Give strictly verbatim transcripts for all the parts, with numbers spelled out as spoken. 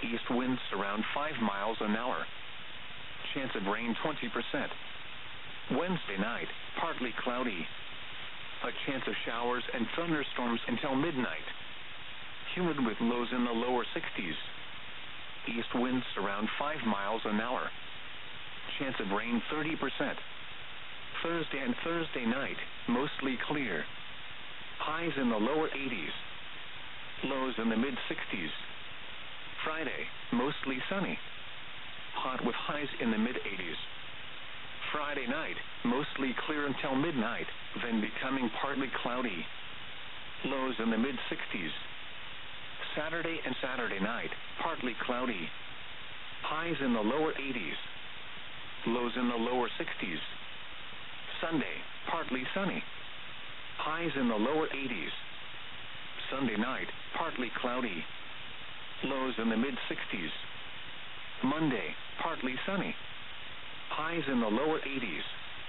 East winds around five miles an hour. Chance of rain twenty percent. Wednesday night, partly cloudy. A chance of showers and thunderstorms until midnight. Humid with lows in the lower sixties. East winds around five miles an hour. Chance of rain thirty percent. Thursday and Thursday night, mostly clear. Highs in the lower eighties. Lows in the mid-sixties. Friday, mostly sunny. Hot with highs in the mid-eighties. Friday night, mostly clear until midnight, then becoming partly cloudy. Lows in the mid-sixties. Saturday and Saturday night, partly cloudy. Highs in the lower eighties. Lows in the lower sixties. Sunday, partly sunny. Highs in the lower eighties. Sunday night, partly cloudy. Lows in the mid-sixties. Monday, partly sunny. Highs in the lower eighties.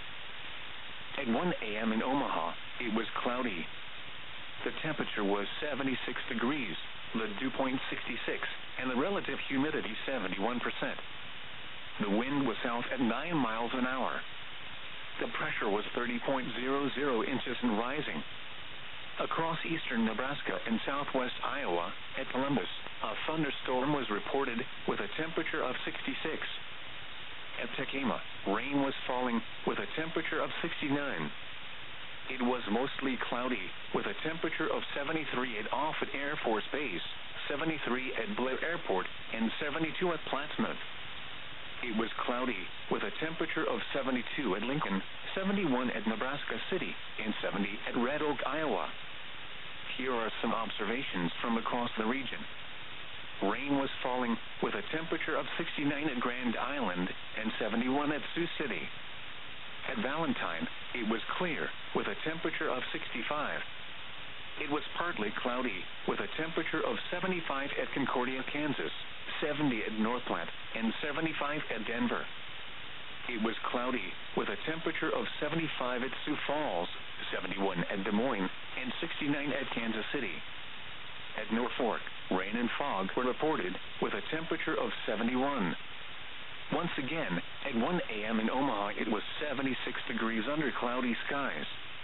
At one a.m. in Omaha, it was cloudy. The temperature was seventy-six degrees, the dew point sixty-six, and the relative humidity seventy-one percent. The wind was south at nine miles an hour. The pressure was thirty point zero zero inches and rising. Across eastern Nebraska and southwest Iowa, at Columbus, a thunderstorm was reported with a temperature of sixty-six. At Tekema, rain was falling with a temperature of sixty-nine. It was mostly cloudy with a temperature of seventy-three at Offutt Air Force Base, seventy-three at Blair Airport, and seventy-two at Plattsmouth. It was cloudy with a temperature of seventy-two at Lincoln, seventy-one at Nebraska City, and seventy at Red Oak, Iowa. Here are some observations from across the region. Rain was falling with a temperature of sixty-nine at Grand Island and seventy-one at Sioux City. At Valentine, it was clear with a temperature of sixty-five. It was partly cloudy with a temperature of seventy-five at Concordia, Kansas, seventy at North Platte, and seventy-five at Denver. It was cloudy with a temperature of seventy-five at Sioux Falls, seventy-one at Des Moines, and sixty-nine at Kansas City. At Norfolk, rain and fog were reported with a temperature of seventy-one. Once again, at one a.m. in Omaha, it was seventy-six degrees under cloudy skies.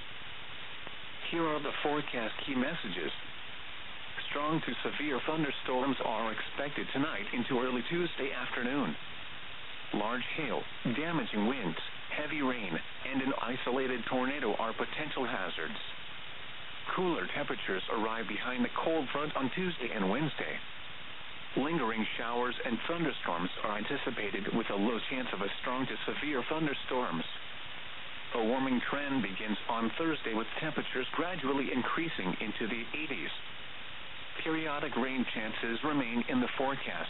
Here are the forecast key messages. Strong to severe thunderstorms are expected tonight into early Tuesday afternoon. Large hail, damaging winds, heavy rain, and an isolated tornado are potential hazards. Cooler temperatures arrive behind the cold front on Tuesday and Wednesday. Lingering showers and thunderstorms are anticipated with a low chance of a strong to severe thunderstorms. A warming trend begins on Thursday with temperatures gradually increasing into the eighties. Periodic rain chances remain in the forecast.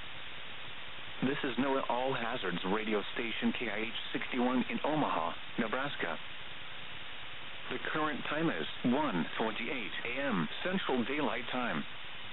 This is NOAA All Hazards radio station K I H sixty-one in Omaha, Nebraska. The current time is one twenty-eight a.m. Central Daylight Time.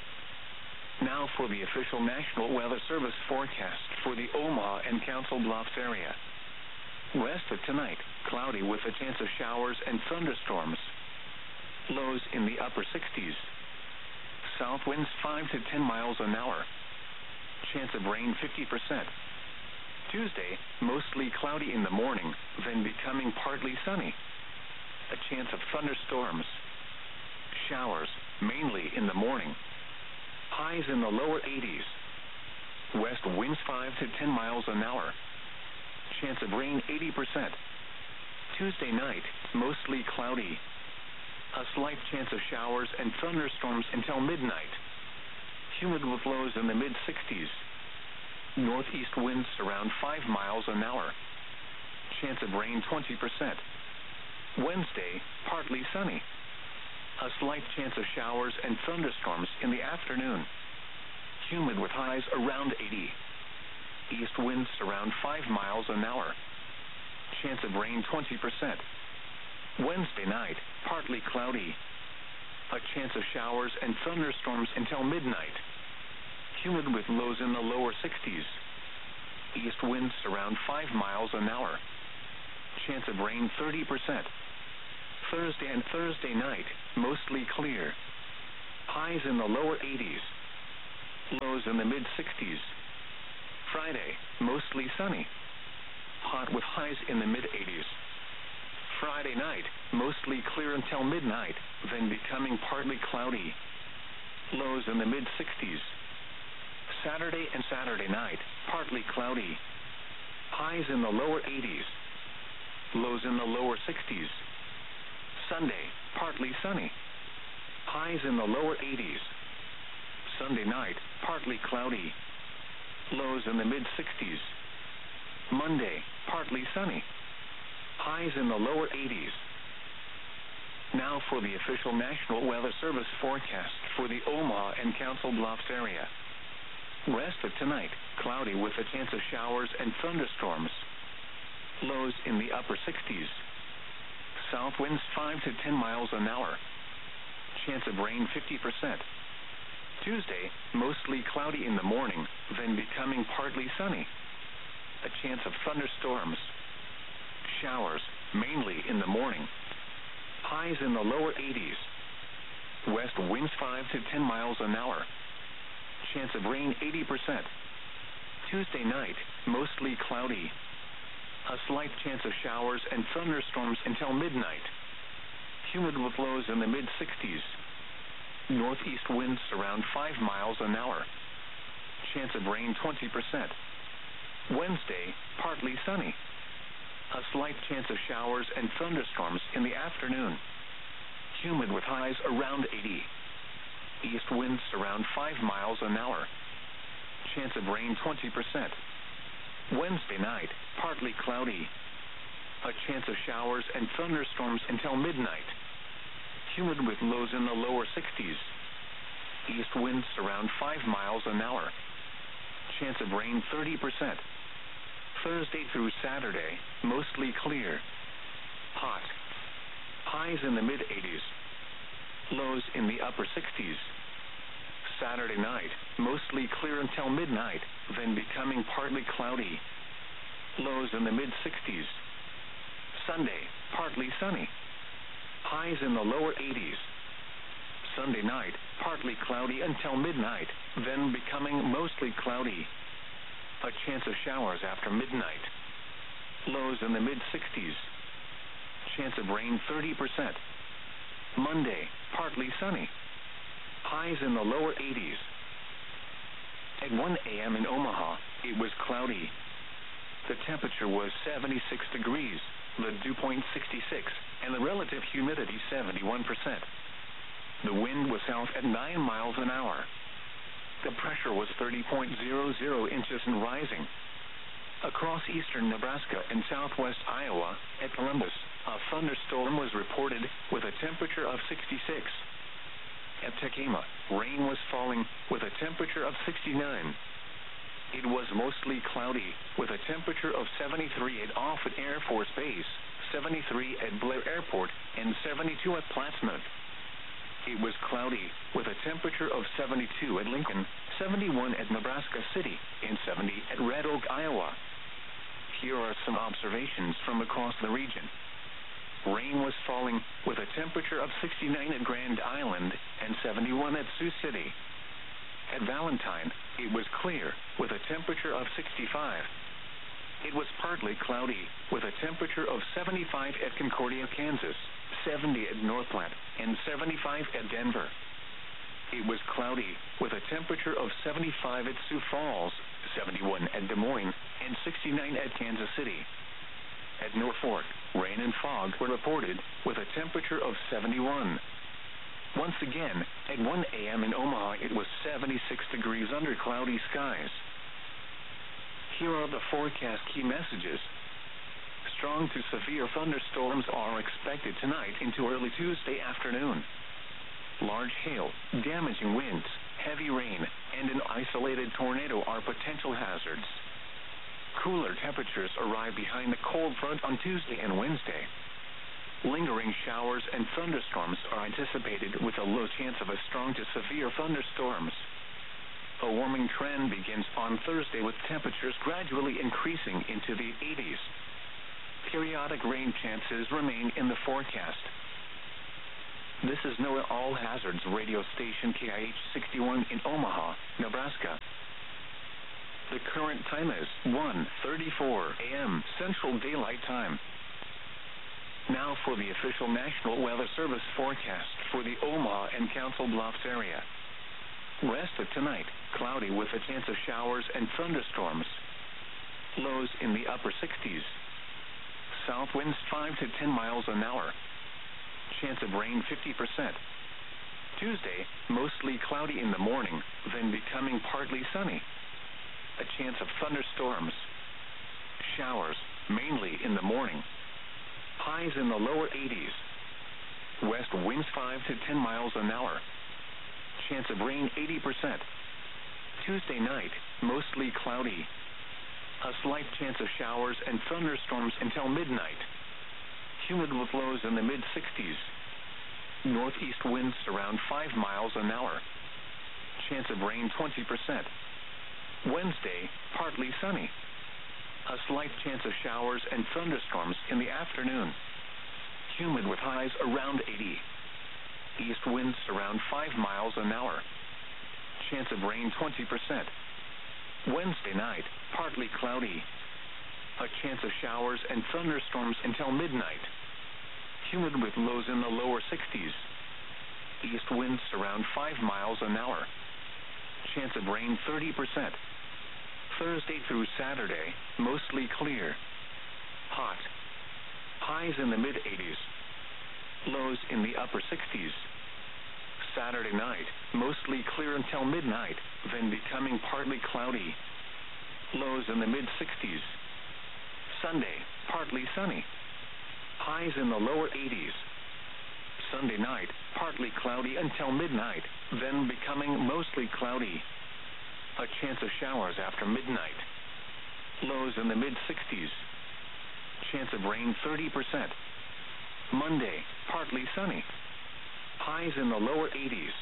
Now for the official National Weather Service forecast for the Omaha and Council Bluffs area. Rest of tonight, cloudy with a chance of showers and thunderstorms. Lows in the upper sixties. South winds five to ten miles an hour. Chance of rain fifty percent. Tuesday, mostly cloudy in the morning, then becoming partly sunny. A chance of thunderstorms. Showers, mainly in the morning. Highs in the lower eighties. West winds five to ten miles an hour. Chance of rain eighty percent. Tuesday night, mostly cloudy. A slight chance of showers and thunderstorms until midnight. Humid with lows in the mid-sixties. Northeast winds around five miles an hour. Chance of rain twenty percent. Wednesday, partly sunny. A slight chance of showers and thunderstorms in the afternoon. Humid with highs around eighty. East winds around five miles an hour. Chance of rain twenty percent. Wednesday night, partly cloudy. A chance of showers and thunderstorms until midnight. Humid with lows in the lower sixties. East winds around five miles an hour. Chance of rain thirty percent. Thursday and Thursday night, mostly clear. Highs in the lower eighties. lows in the mid sixties. Friday, mostly sunny, hot with highs in the mid eighties. Friday night, mostly clear until midnight, then becoming partly cloudy, lows in the mid sixties. Saturday and Saturday night, partly cloudy, highs in the lower eighties, lows in the lower sixties. Sunday, partly sunny, highs in the lower eighties. Sunday night, partly cloudy, lows in the mid sixties. Monday, partly sunny, highs in the lower eighties. Now for the official National Weather Service forecast for the Omaha and Council Bluffs area. Rest of tonight, cloudy with a chance of showers and thunderstorms. Lows in the upper sixties. South winds five to ten miles an hour. Chance of rain fifty percent. Tuesday, mostly cloudy in the morning, then becoming partly sunny. A chance of thunderstorms. Showers, mainly in the morning. Highs in the lower eighties. West winds five to ten miles an hour. Chance of rain eighty percent. Tuesday night, mostly cloudy. A slight chance of showers and thunderstorms until midnight. Humid with lows in the mid sixties. Northeast winds around five miles an hour. Chance of rain twenty percent. Wednesday, partly sunny. A slight chance of showers and thunderstorms in the afternoon. Humid with highs around eighty. East winds around five miles an hour. Chance of rain twenty percent. Wednesday night, partly cloudy. A chance of showers and thunderstorms until midnight. Humid with lows in the lower sixties. East winds around five miles an hour. Chance of rain thirty percent. Thursday through Saturday, mostly clear. Hot. Highs in the mid eighties. Lows in the upper sixties. Saturday night, mostly clear until midnight, then becoming partly cloudy. Lows in the mid sixties. Sunday, partly sunny. Highs in the lower eighties. Sunday night, partly cloudy until midnight, then becoming mostly cloudy. A chance of showers after midnight. Lows in the mid sixties. Chance of rain thirty percent. Monday, partly sunny. Highs in the lower eighties. At one a.m. in Omaha, it was cloudy. The temperature was seventy-six degrees, the dew point sixty-six, and the relative humidity seventy-one percent. The wind was south at nine miles an hour. The pressure was thirty point zero zero inches and rising. Across eastern Nebraska and southwest Iowa, at Columbus, a thunderstorm was reported with a temperature of sixty-six. At Tekema, rain was falling with a temperature of sixty-nine. It was mostly cloudy with a temperature of seventy-three at Offutt Air Force Base, seventy-three at Blair Airport, and seventy-two at Plattsmouth. It was cloudy with a temperature of seventy-two at Lincoln, seventy-one at Nebraska City, and seventy at Red Oak, Iowa. Here are some observations from across the region. Rain was falling with a temperature of sixty-nine at Grand Island and seventy-one at Sioux City. At Valentine, it was clear with a temperature of sixty-five. It was partly cloudy with a temperature of seventy-five at Concordia, Kansas, seventy at North Platte, and seventy-five at Denver. It was cloudy with a temperature of seventy-five at Sioux Falls, seventy-one at Des Moines, and sixty-nine at Kansas City. At Norfolk, rain and fog were reported with a temperature of seventy-one. Once again, at one a.m. in Omaha, it was seventy-six degrees under cloudy skies. Here are the forecast key messages. Strong to severe thunderstorms are expected tonight into early Tuesday afternoon. Large hail, damaging winds, heavy rain, and an isolated tornado are potential hazards. Cooler temperatures arrive behind the cold front on Tuesday and Wednesday. Lingering showers and thunderstorms are anticipated with a low chance of a strong to severe thunderstorms. A warming trend begins on Thursday with temperatures gradually increasing into the eighties. Periodic rain chances remain in the forecast. This is NOAA All Hazards radio station K I H sixty-one in Omaha, Nebraska. The current time is one thirty-four a m Central Daylight Time. Now for the official National Weather Service forecast for the Omaha and Council Bluffs area. Rest of tonight, cloudy with a chance of showers and thunderstorms. Lows in the upper sixties. South winds five to ten miles an hour. Chance of rain fifty percent. Tuesday, mostly cloudy in the morning, then becoming partly sunny. A chance of thunderstorms. Showers, mainly in the morning. Highs in the lower eighties. West winds five to ten miles an hour. Chance of rain eighty percent. Tuesday night, mostly cloudy. A slight chance of showers and thunderstorms until midnight. Humid with lows in the mid sixties. Northeast winds around five miles an hour. Chance of rain twenty percent. Wednesday, partly sunny. A slight chance of showers and thunderstorms in the afternoon. Humid with highs around eighty. East winds around five miles an hour. Chance of rain twenty percent. Wednesday night, partly cloudy. A chance of showers and thunderstorms until midnight. Humid with lows in the lower sixties. East winds around five miles an hour. Chance of rain thirty percent. Thursday through Saturday, mostly clear. Hot. Highs in the mid eighties. Lows in the upper sixties. Saturday night, mostly clear until midnight, then becoming partly cloudy. Lows in the mid sixties. Sunday, partly sunny. Highs in the lower eighties. Sunday night, partly cloudy until midnight, then becoming mostly cloudy. A chance of showers after midnight. Lows in the mid sixties. Chance of rain thirty percent. Monday, partly sunny. Highs in the lower eighties.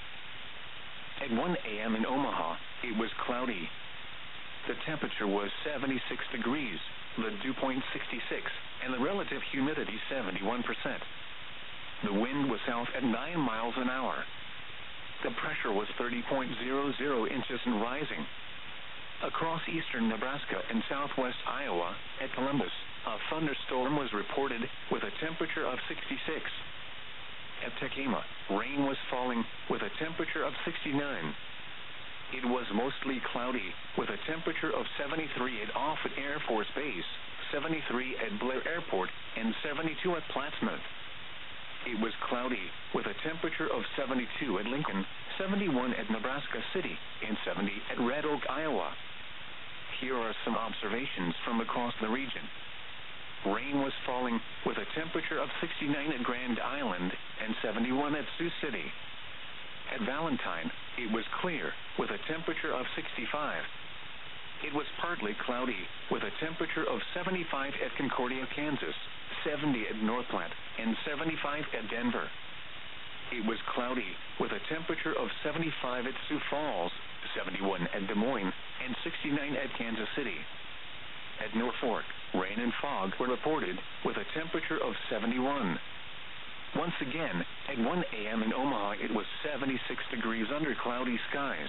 At one a m in Omaha, it was cloudy. The temperature was seventy-six degrees, the dew point sixty-six, and the relative humidity seventy-one percent. The wind was south at nine miles an hour. The pressure was thirty point zero zero inches and rising. Across eastern Nebraska and southwest Iowa, at Columbus, a thunderstorm was reported with a temperature of sixty-six. At Tekema, rain was falling with a temperature of sixty-nine. It was mostly cloudy with a temperature of seventy-three at Offutt Air Force Base, seventy-three at Blair Airport, and seventy-two at Plattsmouth. It was cloudy with a temperature of seventy-two at Lincoln, seventy-one at Nebraska City, and seventy at Red Oak, Iowa. Here are some observations from across the region. Rain was falling with a temperature of sixty-nine at Grand Island and seventy-one at Sioux City. At Valentine, it was clear with a temperature of sixty-five. It was partly cloudy with a temperature of seventy-five at Concordia, Kansas, seventy at North Platte, and seventy-five at Denver. It was cloudy with a temperature of seventy-five at Sioux Falls, seventy-one at Des Moines, and sixty-nine at Kansas City. At Norfolk, rain and fog were reported with a temperature of seventy-one. Once again, at one a m in Omaha, it was seventy-six degrees under cloudy skies.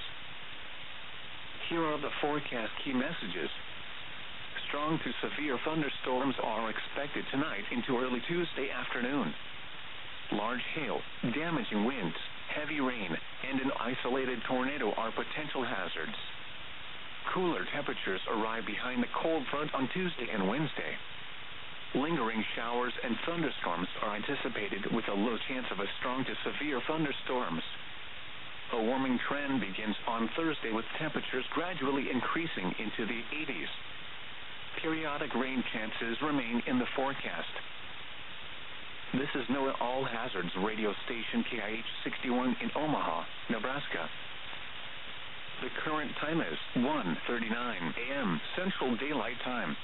Here are the forecast key messages. Strong to severe thunderstorms are expected tonight into early Tuesday afternoon. Large hail, damaging winds, heavy rain, and an isolated tornado are potential hazards. Cooler temperatures arrive behind the cold front on Tuesday and Wednesday. Lingering showers and thunderstorms are anticipated with a low chance of a strong to severe thunderstorms. A warming trend begins on Thursday with temperatures gradually increasing into the eighties. Periodic rain chances remain in the forecast. This is NOAA All Hazards radio station K I H sixty-one in Omaha, Nebraska. The current time is one thirty-nine a m Central Daylight Time.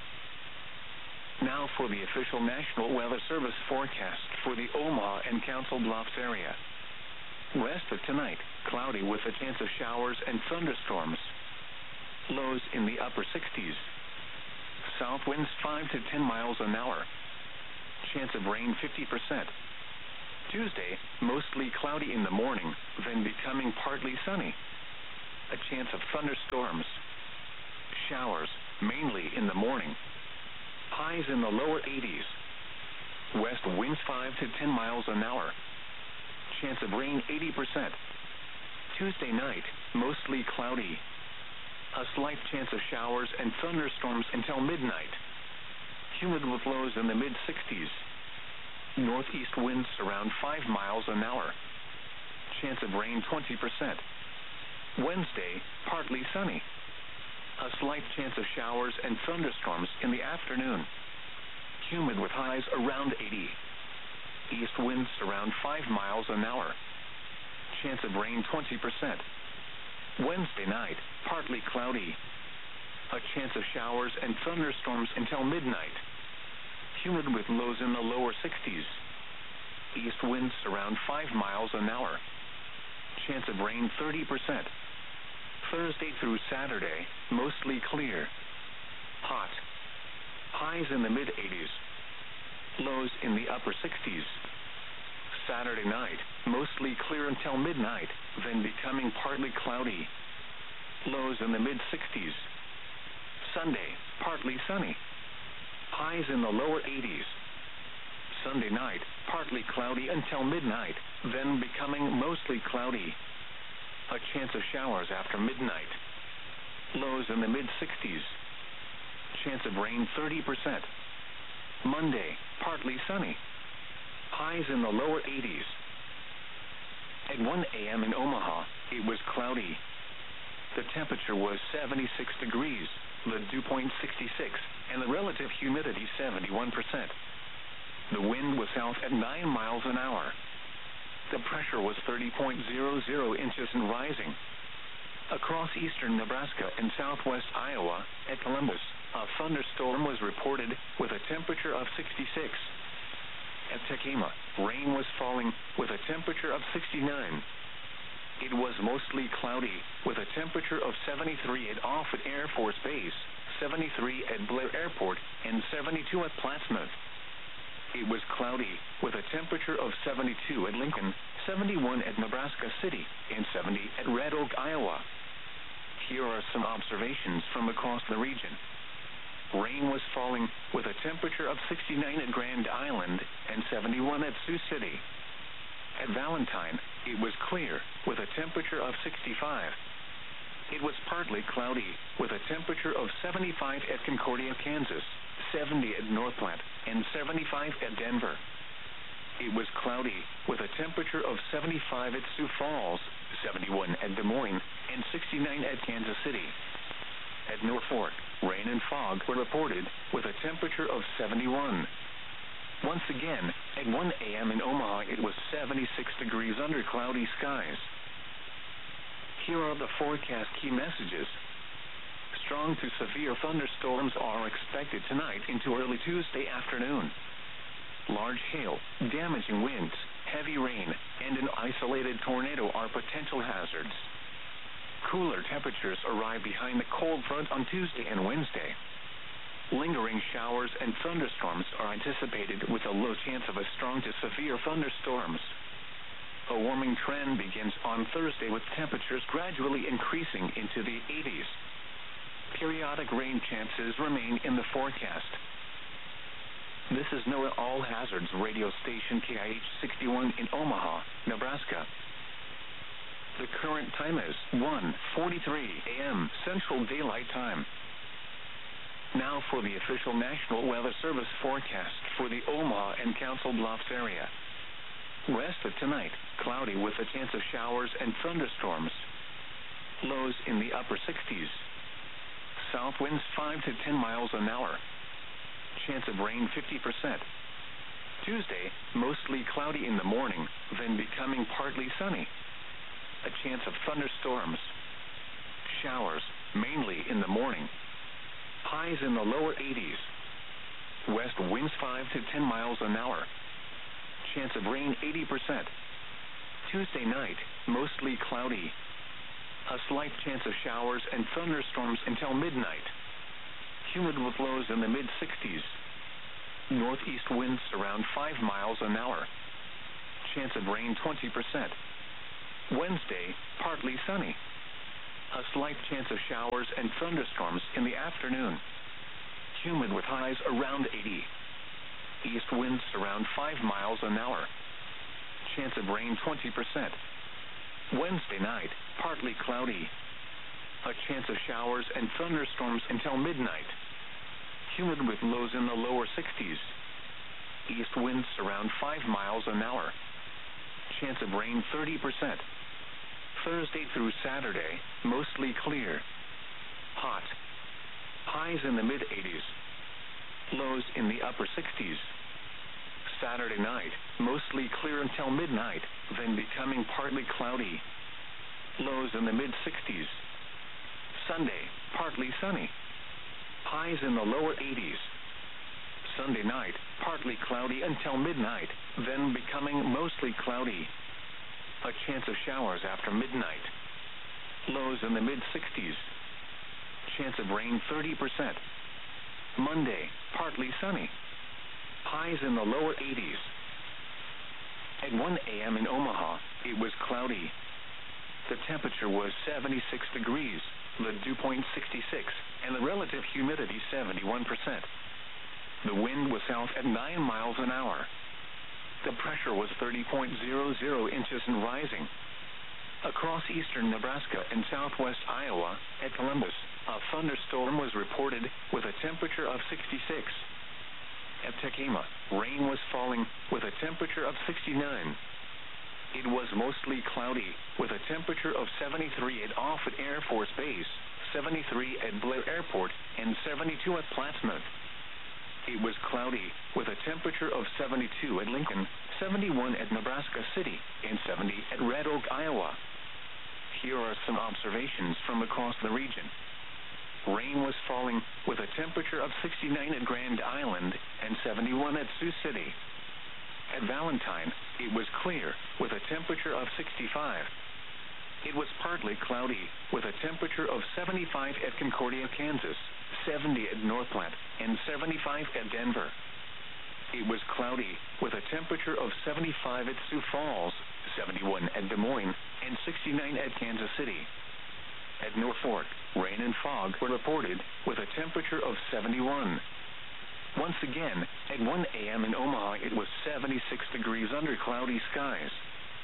Now for the official National Weather Service forecast for the Omaha and Council Bluffs area. Rest of tonight, cloudy with a chance of showers and thunderstorms. Lows in the upper sixties. South winds five to ten miles an hour. Chance of rain fifty percent. Tuesday, mostly cloudy in the morning, then becoming partly sunny. A chance of thunderstorms. Showers, mainly in the morning. Highs in the lower eighties. West winds five to ten miles an hour. Chance of rain eighty percent. Tuesday night, mostly cloudy. A slight chance of showers and thunderstorms until midnight. Humid with lows in the mid sixties. Northeast winds around five miles an hour. Chance of rain twenty percent. Wednesday, partly sunny. A slight chance of showers and thunderstorms in the afternoon. Humid with highs around eighty. East winds around five miles an hour. Chance of rain twenty percent. Wednesday night, partly cloudy. A chance of showers and thunderstorms until midnight. Humid with lows in the lower sixties. East winds around five miles an hour. Chance of rain thirty percent. Thursday through Saturday, mostly clear. Hot. Highs in the mid eighties. Lows in the upper sixties. Saturday night, mostly clear until midnight, then becoming partly cloudy. Lows in the mid sixties. Sunday, partly sunny. Highs in the lower eighties. Sunday night, partly cloudy until midnight, then becoming mostly cloudy. A chance of showers after midnight. Lows in the mid sixties. Chance of rain thirty percent. Monday, partly sunny. Highs in the lower eighties. At one a.m. in Omaha, it was cloudy. The temperature was seventy-six degrees, the dew point sixty-six, and the relative humidity seventy-one percent. The wind was south at nine miles an hour. The pressure was thirty point zero zero inches and rising. Across eastern Nebraska and southwest Iowa, at Columbus, a thunderstorm was reported with a temperature of sixty-six. At Tekema, rain was falling with a temperature of sixty-nine. It was mostly cloudy with a temperature of seventy-three at Offutt Air Force Base, seventy-three at Blair Airport, and seventy-two at Plattsmouth. It was cloudy with a temperature of seventy-two at Lincoln, seventy-one at Nebraska City, and seventy at Red Oak, Iowa. Here are some observations from across the region. Rain was falling with a temperature of sixty-nine at Grand Island and seventy-one at Sioux City. At Valentine, it was clear with a temperature of sixty-five. It was partly cloudy with a temperature of seventy-five at Concordia, Kansas, seventy at North Platte, and seventy-five at Denver. It was cloudy with a temperature of seventy-five at Sioux Falls, seventy-one at Des Moines, and sixty-nine at Kansas City. At Norfolk, rain and fog were reported with a temperature of seventy-one. Once again, at one a.m. in Omaha, it was seventy-six degrees under cloudy skies. Here are the forecast key messages. Strong to severe thunderstorms are expected tonight into early Tuesday afternoon. Large hail, damaging winds, heavy rain, and an isolated tornado are potential hazards. Cooler temperatures arrive behind the cold front on Tuesday and Wednesday. Lingering showers and thunderstorms are anticipated with a low chance of a strong to severe thunderstorms. A warming trend begins on Thursday with temperatures gradually increasing into the eighties. Periodic rain chances remain in the forecast. This is NOAA All Hazards radio station K I H sixty-one in Omaha, Nebraska. The current time is one forty-three a.m. Central Daylight Time. Now for the official National Weather Service forecast for the Omaha and Council Bluffs area. West of tonight, cloudy with a chance of showers and thunderstorms. Lows in the upper sixties. South winds five to ten miles an hour. Chance of rain fifty percent. Tuesday, mostly cloudy in the morning, then becoming partly sunny. A chance of thunderstorms. Showers, mainly in the morning. Highs in the lower eighties. West winds five to ten miles an hour. Chance of rain eighty percent. Tuesday night, mostly cloudy. A slight chance of showers and thunderstorms until midnight. Humid with lows in the mid sixties. Northeast winds around five miles an hour. Chance of rain twenty percent. Wednesday, partly sunny. A slight chance of showers and thunderstorms in the afternoon. Humid with highs around eighty. East winds around five miles an hour. Chance of rain twenty percent. Wednesday night, partly cloudy. A chance of showers and thunderstorms until midnight. Humid with lows in the lower sixties. East winds around five miles an hour. Chance of rain thirty percent. Thursday through Saturday, mostly clear. Hot. Highs in the mid-eighties. Lows in the upper sixties. Saturday night, mostly clear until midnight, then becoming partly cloudy. Lows in the mid-sixties. Sunday, partly sunny. Highs in the lower eighties. Sunday night, partly cloudy until midnight, then becoming mostly cloudy. A chance of showers after midnight. Lows in the mid-sixties. Chance of rain thirty percent. Monday, partly sunny. Highs in the lower eighties. At one a.m. in Omaha, it was cloudy. The temperature was seventy-six degrees, the dew point sixty-six, and the relative humidity seventy-one percent. The wind was south at nine miles an hour. The pressure was thirty point zero zero inches and rising. Across eastern Nebraska and southwest Iowa, at Columbus, a thunderstorm was reported with a temperature of sixty-six. At Tekema, rain was falling with a temperature of sixty-nine. It was mostly cloudy with a temperature of seventy-three at Offutt Air Force Base, seventy-three at Blair Airport, and seventy-two at Plattsmouth. It was cloudy with a temperature of seventy-two at Lincoln, seventy-one at Nebraska City, and seventy at Red Oak, Iowa. Here are some observations from across the region. Rain was falling with a temperature of sixty-nine at Grand Island and seventy-one at Sioux City. At Valentine, it was clear with a temperature of sixty-five. It was partly cloudy with a temperature of seventy-five at Concordia, Kansas, seventy at North Platte, and seventy-five at Denver. It was cloudy with a temperature of seventy-five at Sioux Falls, seventy-one at Des Moines, and sixty-nine at Kansas City. At North Fork, rain and fog were reported with a temperature of seventy-one. Once again, at one a.m. in Omaha, it was seventy-six degrees under cloudy skies.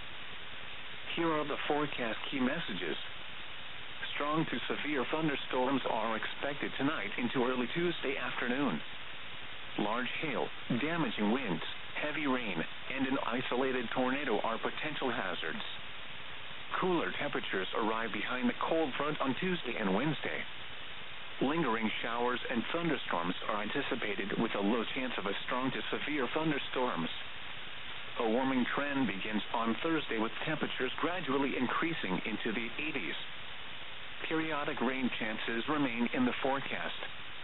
Here are the forecast key messages. Strong to severe thunderstorms are expected tonight into early Tuesday afternoon. Large hail, damaging winds, heavy rain, and an isolated tornado are potential hazards. Cooler temperatures arrive behind the cold front on Tuesday and Wednesday. Lingering showers and thunderstorms are anticipated with a low chance of a strong to severe thunderstorms. A warming trend begins on Thursday with temperatures gradually increasing into the eighties. Periodic rain chances remain in the forecast.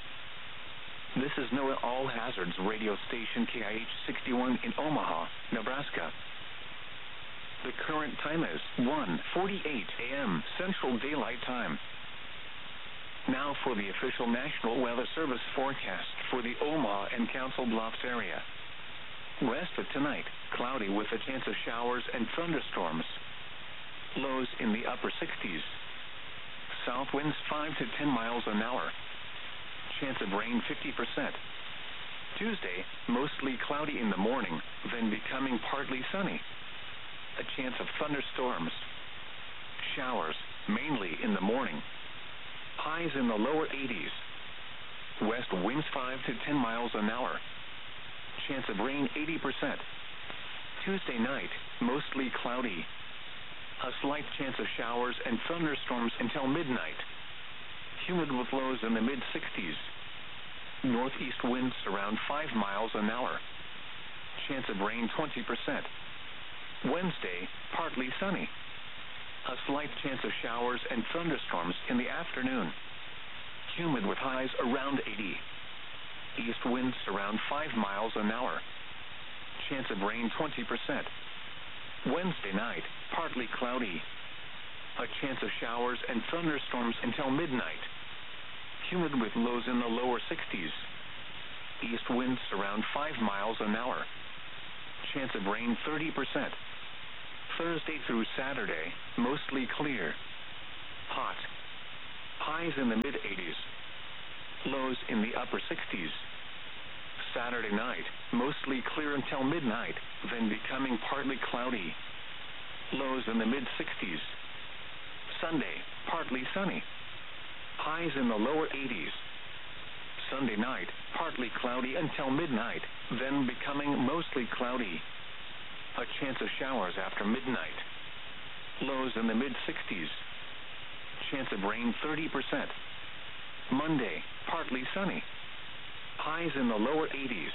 This is NOAA All Hazards radio station K I H sixty-one in Omaha, Nebraska. The current time is one forty-eight a.m. Central Daylight Time. Now for the official National Weather Service forecast for the Omaha and Council Bluffs area. West of tonight, cloudy with a chance of showers and thunderstorms. Lows in the upper sixties. South winds five to ten miles an hour. Chance of rain fifty percent. Tuesday, mostly cloudy in the morning, then becoming partly sunny. A chance of thunderstorms. Showers, mainly in the morning. Highs in the lower eighties. West winds five to ten miles an hour. Chance of rain eighty percent. Tuesday night, mostly cloudy. A slight chance of showers and thunderstorms until midnight. Humid with lows in the mid-sixties. Northeast winds around five miles an hour. Chance of rain twenty percent. Wednesday, partly sunny. A slight chance of showers and thunderstorms in the afternoon. Humid with highs around eighty. East winds around five miles an hour. Chance of rain twenty percent. Wednesday night, partly cloudy. A chance of showers and thunderstorms until midnight. Humid with lows in the lower sixties. East winds around five miles an hour. Chance of rain thirty percent. Thursday through Saturday, mostly clear. Hot. Highs in the mid eighties. Lows in the upper sixties. Saturday night, mostly clear until midnight, then becoming partly cloudy. Lows in the mid sixties. Sunday, partly sunny. Highs in the lower eighties. Sunday night, partly cloudy until midnight, then becoming mostly cloudy. A chance of showers after midnight. Lows in the mid sixties. Chance of rain thirty percent. Monday, partly sunny. Highs in the lower eighties.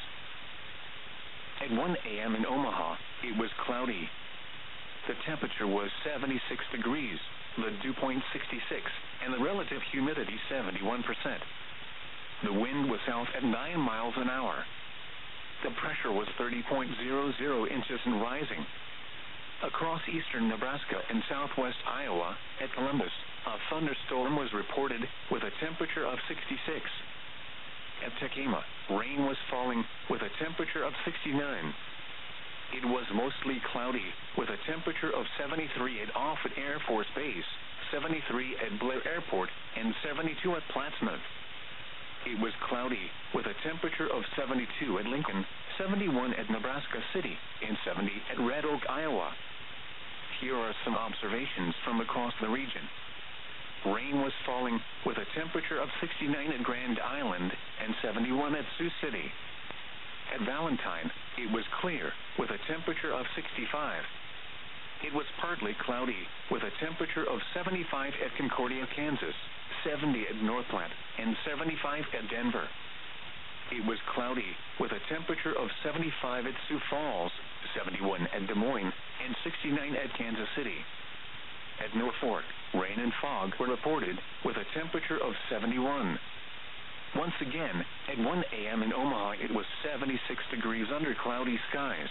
At one a m in Omaha, it was cloudy. The temperature was seventy-six degrees, the dew point sixty-six, and the relative humidity seventy-one percent. The wind was south at nine miles an hour. The pressure was thirty point zero zero inches and rising. Across eastern Nebraska and southwest Iowa, at Columbus, a thunderstorm was reported with a temperature of sixty-six. At Tekamah, rain was falling with a temperature of sixty-nine. It was mostly cloudy with a temperature of seventy-three at Offutt Air Force Base, seventy-three at Blair Airport, and seventy-two at Plattsmouth. It was cloudy with a temperature of seventy-two at Lincoln, seventy-one at Nebraska City, and seventy at Red Oak, Iowa. Here are some observations from across the region. Rain was falling with a temperature of sixty-nine at Grand Island and seventy-one at Sioux City. At Valentine, it was clear with a temperature of sixty-five. It was partly cloudy with a temperature of seventy-five at Concordia, Kansas, seventy at North Platte, and seventy-five at Denver. It was cloudy with a temperature of seventy-five at Sioux Falls, seventy-one at Des Moines, and sixty-nine at Kansas City. At Norfolk, rain and fog were reported with a temperature of seventy-one. Once again, at one a m in Omaha, it was seventy-six degrees under cloudy skies.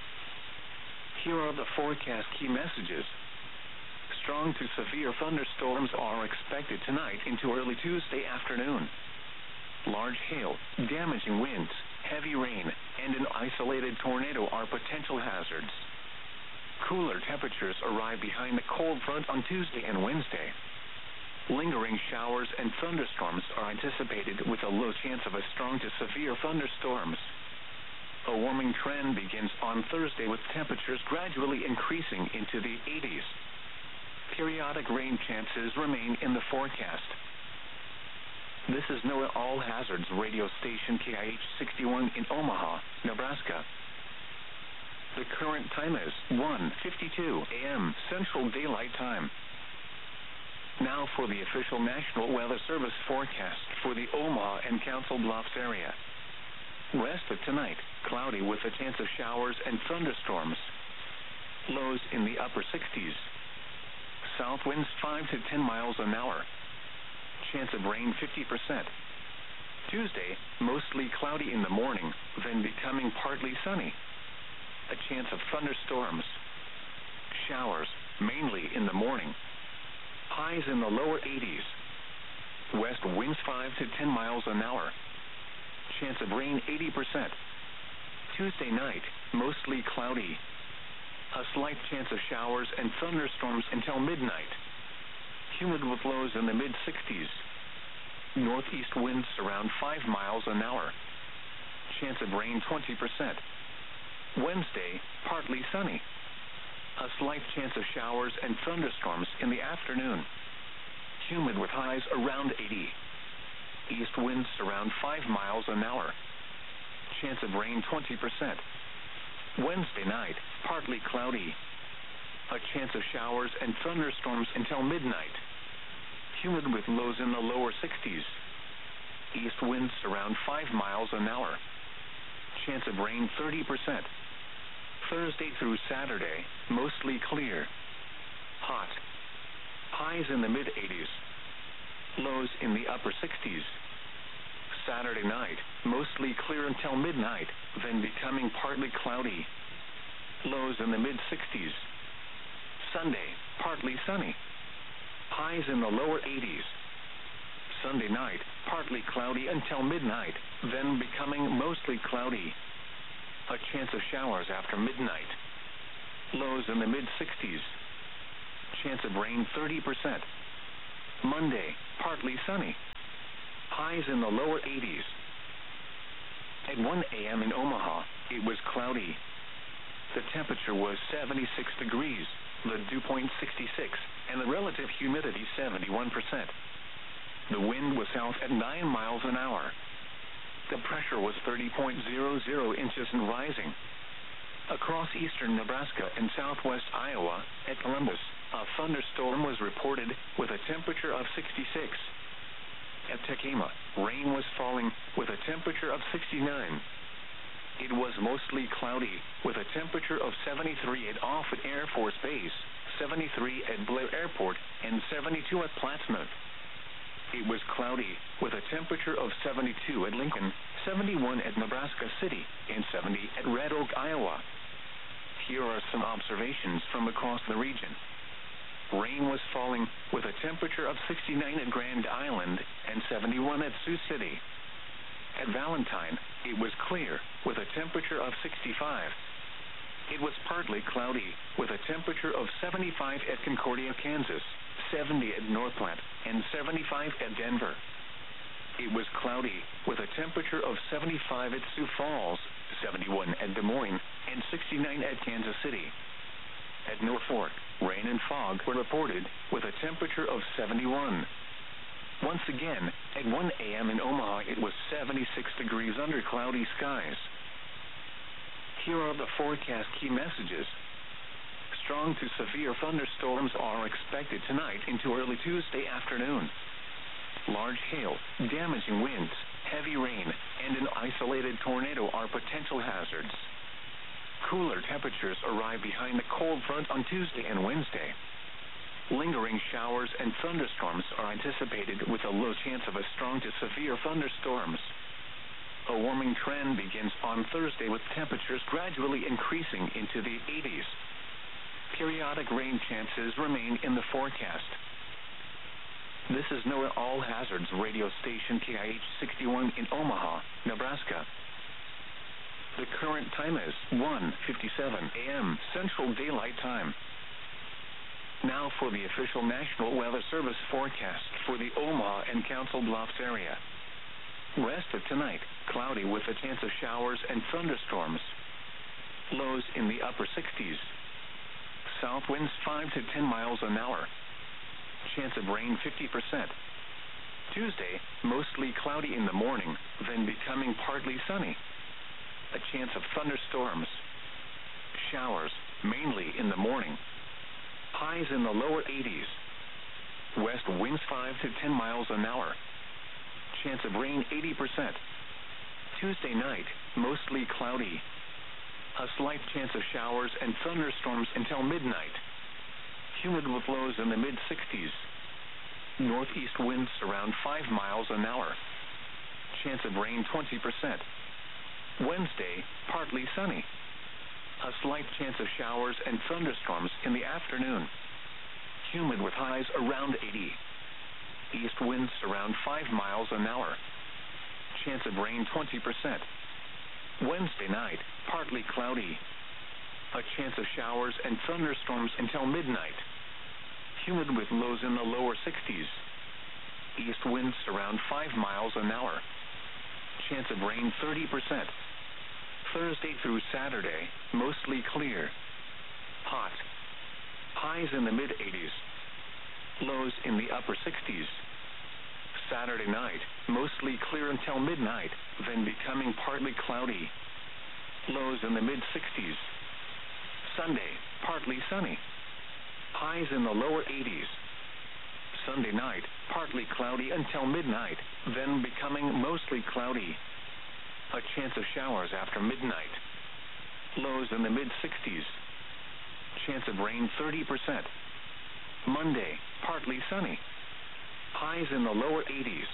Here are the forecast key messages. Strong to severe thunderstorms are expected tonight into early Tuesday afternoon. Large hail, damaging winds, heavy rain, and an isolated tornado are potential hazards. Cooler temperatures arrive behind the cold front on Tuesday and Wednesday. Lingering showers and thunderstorms are anticipated with a low chance of a strong to severe thunderstorms. A warming trend begins on Thursday with temperatures gradually increasing into the eighties. Periodic rain chances remain in the forecast. This is NOAA All Hazards radio station K I H sixty-one in Omaha, Nebraska. The current time is one fifty-two a m Central Daylight Time. Now for the official National Weather Service forecast for the Omaha and Council Bluffs area. Rest of tonight, cloudy with a chance of showers and thunderstorms. Lows in the upper sixties. South winds five to ten miles an hour. Chance of rain fifty percent. Tuesday, mostly cloudy in the morning, then becoming partly sunny. A chance of thunderstorms. Showers, mainly in the morning. Highs in the lower eighties. West winds five to ten miles an hour. Chance of rain eighty percent. Tuesday night, mostly cloudy. A slight chance of showers and thunderstorms until midnight. Humid with lows in the mid sixties. Northeast winds around five miles an hour. Chance of rain twenty percent. Wednesday, partly sunny. A slight chance of showers and thunderstorms in the afternoon. Humid with highs around eighty. East winds around five miles an hour. Chance of rain twenty percent. Wednesday night, partly cloudy. A chance of showers and thunderstorms until midnight. Humid with lows in the lower sixties. East winds around five miles an hour. Chance of rain thirty percent. Thursday through Saturday, mostly clear. Hot. Highs in the mid eighties. Lows in the upper sixties. Saturday night, mostly clear until midnight, then becoming partly cloudy. Lows in the mid sixties. Sunday, partly sunny. Highs in the lower eighties. Sunday night, partly cloudy until midnight, then becoming mostly cloudy. A chance of showers after midnight. Lows in the mid sixties. Chance of rain thirty percent. Monday, partly sunny. Highs in the lower eighties. At one a m in Omaha, it was cloudy. The temperature was seventy-six degrees, the dew point sixty-six, and the relative humidity seventy-one percent. The wind was south at nine miles an hour. The pressure was thirty point zero zero inches and rising. Across eastern Nebraska and southwest Iowa, at Columbus, a thunderstorm was reported with a temperature of sixty-six. At Tekema, rain was falling with a temperature of sixty-nine. It was mostly cloudy with a temperature of seventy-three at Offutt Air Force Base, seventy-three at Blair Airport, and seventy-two at Plattsmouth. It was cloudy with a temperature of seventy-two at Lincoln, seventy-one at Nebraska City, and seventy at Red Oak, Iowa. Here are some observations from across the region. Rain was falling with a temperature of sixty-nine at Grand Island and seventy-one at Sioux City. At Valentine, it was clear with a temperature of sixty-five. It was partly cloudy with a temperature of seventy-five at Concordia, Kansas, seventy at Northplant, and seventy-five at Denver. It was cloudy with a temperature of seventy-five at Sioux Falls, seventy-one at Des Moines, and sixty-nine at Kansas City. At Norfolk, rain and fog were reported with a temperature of seventy-one. Once again, at one a m in Omaha, it was seventy-six degrees under cloudy skies. Here are the forecast key messages. Strong to severe thunderstorms are expected tonight into early Tuesday afternoon. Large hail, damaging winds, heavy rain, and an isolated tornado are potential hazards. Cooler temperatures arrive behind the cold front on Tuesday and Wednesday. Lingering showers and thunderstorms are anticipated with a low chance of a strong to severe thunderstorms. A warming trend begins on Thursday with temperatures gradually increasing into the eighties. Periodic rain chances remain in the forecast. This is NOAA All Hazards radio station K I H sixty-one in Omaha, Nebraska. The current time is one fifty-seven a m Central Daylight Time. Now for the official National Weather Service forecast for the Omaha and Council Bluffs area. Rest of tonight, cloudy with a chance of showers and thunderstorms. Lows in the upper sixties. South winds five to ten miles an hour. Chance of rain fifty percent. Tuesday, mostly cloudy in the morning, then becoming partly sunny. A chance of thunderstorms. Showers, mainly in the morning. Highs in the lower eighties. West winds five to ten miles an hour. Chance of rain eighty percent. Tuesday night, mostly cloudy. A slight chance of showers and thunderstorms until midnight. Humid with lows in the mid sixties. Northeast winds around five miles an hour. Chance of rain twenty percent. Wednesday, partly sunny. A slight chance of showers and thunderstorms in the afternoon. Humid with highs around eighty. East winds around five miles an hour. Chance of rain twenty percent. Wednesday night, partly cloudy. A chance of showers and thunderstorms until midnight. Humid with lows in the lower sixties. East winds around five miles an hour. Chance of rain thirty percent. Thursday through Saturday, mostly clear. Hot. Highs in the mid eighties. Lows in the upper sixties. Saturday night, mostly clear until midnight, then becoming partly cloudy. Lows in the mid sixties. Sunday, partly sunny. Highs in the lower eighties. Sunday night, partly cloudy until midnight, then becoming mostly cloudy. A chance of showers after midnight. Lows in the mid sixties. Chance of rain thirty percent. Monday, partly sunny. Highs in the lower eighties.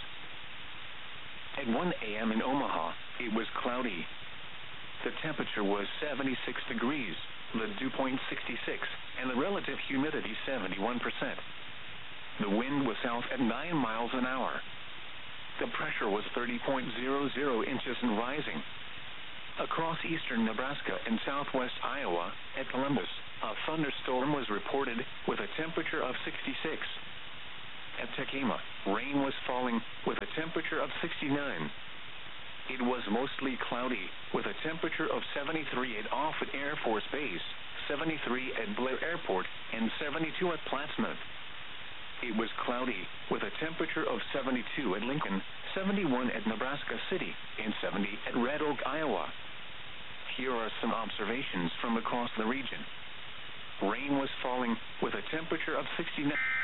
At one a m in Omaha, it was cloudy. The temperature was seventy-six degrees, the dew point sixty-six, and the relative humidity seventy-one percent. The wind was south at nine miles an hour. The pressure was thirty point zero zero inches and rising. Across eastern Nebraska and southwest Iowa, at Columbus, A thunderstorm was reported with a temperature of sixty-six. At Tekema, rain was falling with a temperature of sixty-nine. It was mostly cloudy with a temperature of seventy-three at Offutt Air Force Base, seventy-three at Blair Airport, and seventy-two at Plattsmouth. It was cloudy with a temperature of seventy-two at Lincoln, seventy-one at Nebraska City, and seventy at Red Oak, Iowa. Here are some observations from across the region. Rain was falling with a temperature of sixty-nine.